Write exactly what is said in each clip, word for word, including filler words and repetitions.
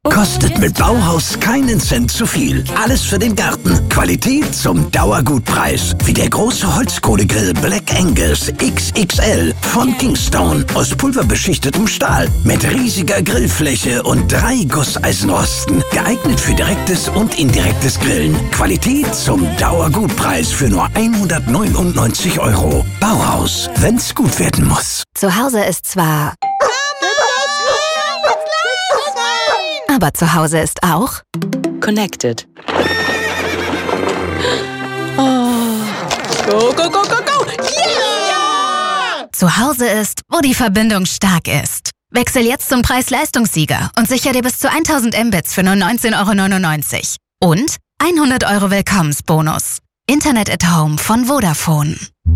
Kostet mit Bauhaus keinen Cent zu viel. Alles für den Garten. Qualität zum Dauergutpreis. Wie der große Holzkohlegrill Black Angus X X L von Kingstone aus pulverbeschichtetem Stahl. Mit riesiger Grillfläche und drei Gusseisenrosten. Geeignet für direktes und indirektes Grillen. Qualität zum Dauergutpreis für nur hundertneunundneunzig Euro. Bauhaus, wenn's gut werden muss. Zu Hause ist zwar... Aber zu Hause ist auch... Connected. Oh. Go, go, go, go, go! Yeah! Zu Hause ist, wo die Verbindung stark ist. Wechsel jetzt zum Preis-Leistungssieger und sicher dir bis zu tausend Mbits für nur neunzehn Euro neunundneunzig. Und hundert Euro Willkommensbonus. Internet at Home von Vodafone.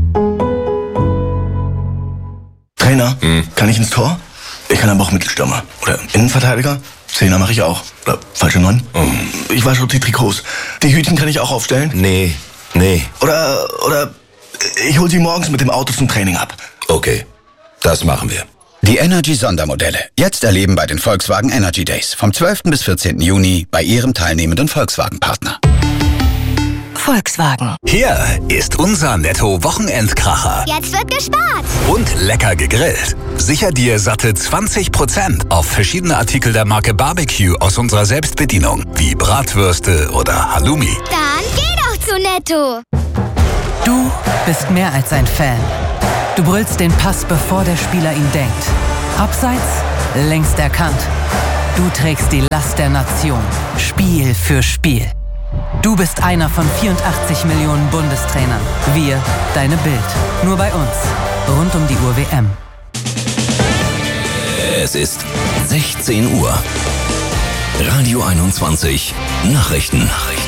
Trainer, hm. kann ich ins Tor? Ich kann aber auch Mittelstürmer. Oder Innenverteidiger? Zehner mache ich auch. Oder falsche Neun? Oh. Ich wasche die Trikots. Die Hütchen kann ich auch aufstellen? Nee, nee. Oder, oder ich hole sie morgens mit dem Auto zum Training ab. Okay, das machen wir. Die Energy-Sondermodelle. Jetzt erleben bei den Volkswagen Energy Days. Vom zwölften bis vierzehnten Juni bei Ihrem teilnehmenden Volkswagen-Partner. Volkswagen. Hier ist unser Netto-Wochenendkracher. Jetzt wird gespart. Und lecker gegrillt. Sicher dir satte zwanzig Prozent auf verschiedene Artikel der Marke Barbecue aus unserer Selbstbedienung, wie Bratwürste oder Halloumi. Dann geh doch zu Netto. Du bist mehr als ein Fan. Du brüllst den Pass, bevor der Spieler ihn denkt. Abseits, längst erkannt. Du trägst die Last der Nation. Spiel für Spiel. Du bist einer von vierundachtzig Millionen Bundestrainern. Wir, deine Bild. Nur bei uns. Rund um die Uhr W M. Es ist sechzehn Uhr. Radio einundzwanzig. Nachrichten. Nachrichten.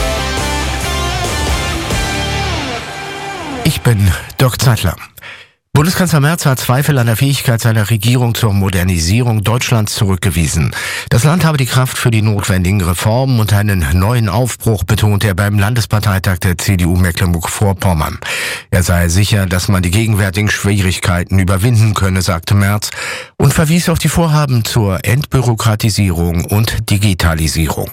Ich bin Dirk Zeitler. Bundeskanzler Merz hat Zweifel an der Fähigkeit seiner Regierung zur Modernisierung Deutschlands zurückgewiesen. Das Land habe die Kraft für die notwendigen Reformen und einen neuen Aufbruch, betont er beim Landesparteitag der C D U Mecklenburg-Vorpommern. Er sei sicher, dass man die gegenwärtigen Schwierigkeiten überwinden könne, sagte Merz, und verwies auf die Vorhaben zur Entbürokratisierung und Digitalisierung.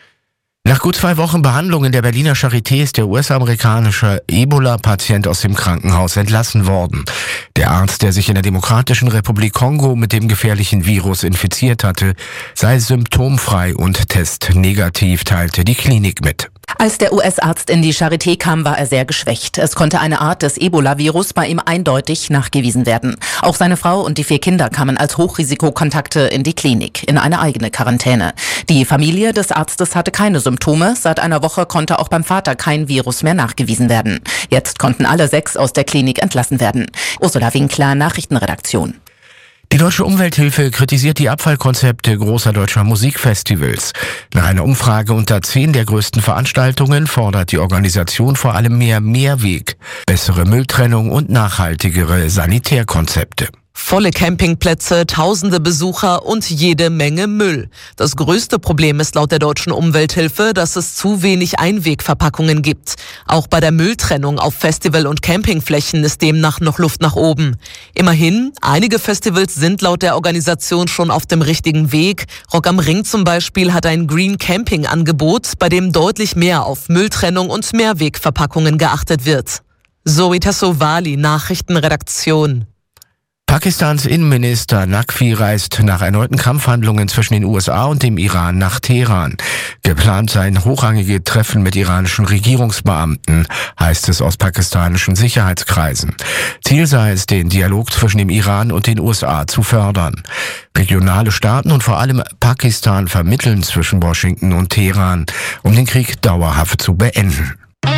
Nach gut zwei Wochen Behandlung in der Berliner Charité ist der U S-amerikanische Ebola-Patient aus dem Krankenhaus entlassen worden. Der Arzt, der sich in der Demokratischen Republik Kongo mit dem gefährlichen Virus infiziert hatte, sei symptomfrei und testnegativ, teilte die Klinik mit. Als der U S-Arzt in die Charité kam, war er sehr geschwächt. Es konnte eine Art des Ebola-Virus bei ihm eindeutig nachgewiesen werden. Auch seine Frau und die vier Kinder kamen als Hochrisikokontakte in die Klinik, in eine eigene Quarantäne. Die Familie des Arztes hatte keine Symptome. Seit einer Woche konnte auch beim Vater kein Virus mehr nachgewiesen werden. Jetzt konnten alle sechs aus der Klinik entlassen werden. Ursula Winkler, Nachrichtenredaktion. Die Deutsche Umwelthilfe kritisiert die Abfallkonzepte großer deutscher Musikfestivals. Nach einer Umfrage unter zehn der größten Veranstaltungen fordert die Organisation vor allem mehr Mehrweg, bessere Mülltrennung und nachhaltigere Sanitärkonzepte. Volle Campingplätze, tausende Besucher und jede Menge Müll. Das größte Problem ist laut der Deutschen Umwelthilfe, dass es zu wenig Einwegverpackungen gibt. Auch bei der Mülltrennung auf Festival- und Campingflächen ist demnach noch Luft nach oben. Immerhin, einige Festivals sind laut der Organisation schon auf dem richtigen Weg. Rock am Ring zum Beispiel hat ein Green Camping Angebot, bei dem deutlich mehr auf Mülltrennung und Mehrwegverpackungen geachtet wird. Zoe Tassovali, Nachrichtenredaktion. Pakistans Innenminister Naqvi reist nach erneuten Kampfhandlungen zwischen den U S A und dem Iran nach Teheran. Geplant seien hochrangige Treffen mit iranischen Regierungsbeamten, heißt es aus pakistanischen Sicherheitskreisen. Ziel sei es, den Dialog zwischen dem Iran und den U S A zu fördern. Regionale Staaten und vor allem Pakistan vermitteln zwischen Washington und Teheran, um den Krieg dauerhaft zu beenden.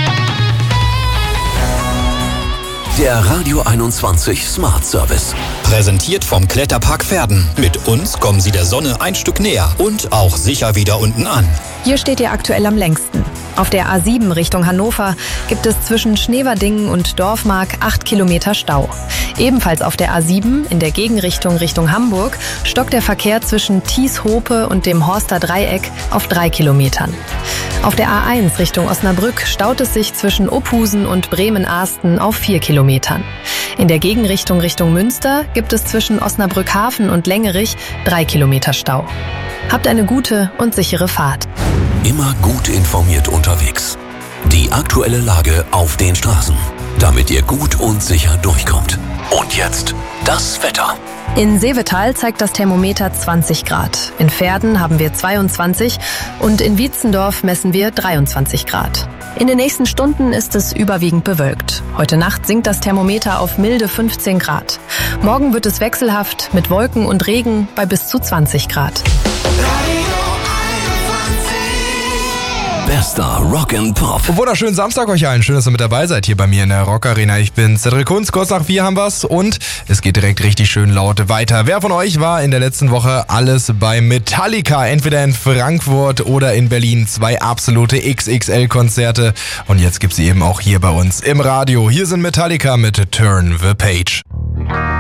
Der Radio einundzwanzig Smart Service. Präsentiert vom Kletterpark Verden. Mit uns kommen Sie der Sonne ein Stück näher und auch sicher wieder unten an. Hier steht ihr aktuell am längsten. Auf der A sieben Richtung Hannover gibt es zwischen Schneverdingen und Dorfmark acht Kilometer Stau. Ebenfalls auf der A sieben in der Gegenrichtung Richtung Hamburg stockt der Verkehr zwischen Thies-Hope und dem Horster Dreieck auf drei Kilometern. Auf der A eins Richtung Osnabrück staut es sich zwischen Ophusen und Bremen-Ahsten auf vier Kilometern. In der Gegenrichtung Richtung Münster gibt es zwischen Osnabrück-Hafen und Längerich drei Kilometer Stau. Habt eine gute und sichere Fahrt. Immer gut informiert unterwegs. Die aktuelle Lage auf den Straßen, damit ihr gut und sicher durchkommt. Und jetzt das Wetter. In Seevetal zeigt das Thermometer zwanzig Grad. In Verden haben wir zweiundzwanzig und in Wietzendorf messen wir dreiundzwanzig Grad. In den nächsten Stunden ist es überwiegend bewölkt. Heute Nacht sinkt das Thermometer auf milde fünfzehn Grad. Morgen wird es wechselhaft mit Wolken und Regen bei bis zu zwanzig Grad. Bester Rock and Pop. Wunderschönen Samstag euch allen. Schön, dass ihr mit dabei seid hier bei mir in der Rock Arena. Ich bin Cedric Kunz. Kurz nach vier haben wir's und es geht direkt richtig schön laut weiter. Wer von euch war in der letzten Woche alles bei Metallica? Entweder in Frankfurt oder in Berlin. Zwei absolute X X L-Konzerte. Und jetzt gibt's sie eben auch hier bei uns im Radio. Hier sind Metallica mit Turn the Page.